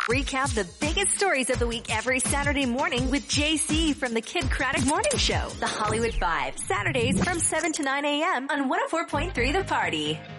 Recap the biggest stories of the week every Saturday morning with JC from the Kid Craddock Morning Show. The Hollywood 5, Saturdays from 7 to 9 a.m. on 104.3 The Party.